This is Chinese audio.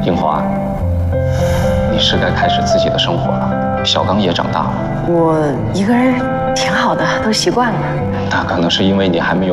樱花，你是该开始自己的生活了。小刚也长大了。 我一个人挺好的，都习惯了。 那可能是因为你还没有